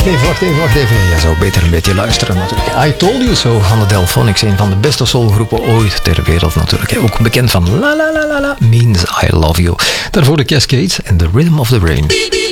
even. Je zou beter een beetje luisteren natuurlijk. I Told You So van de Delphonics. Een van de beste soulgroepen ooit ter wereld natuurlijk. Ook bekend van La La La La La Means I Love You. Daarvoor de Cascades en The Rhythm of the Rain.